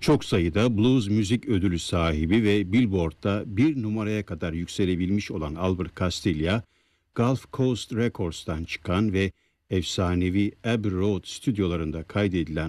Çok sayıda blues müzik ödülü sahibi ve Billboard'da bir numaraya kadar yükselebilmiş olan Albert Castilla, Gulf Coast Records'tan çıkan ve efsanevi Abbey Road stüdyolarında kaydedilen